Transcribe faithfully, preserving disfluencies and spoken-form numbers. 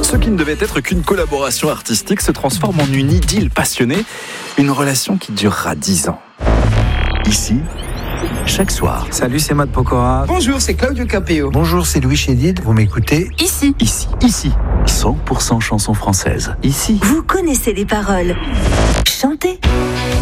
Ce qui ne devait être qu'une collaboration artistique se transforme en une idylle passionnée, une relation qui durera dix ans. Ici, chaque soir. Salut, c'est Matt Pokora. Bonjour, c'est Claudio Capéo. Bonjour, c'est Louis Chédid. Vous m'écoutez? Ici. Ici. Ici. cent pour cent chansons françaises. Ici. Vous connaissez les paroles. Chantez.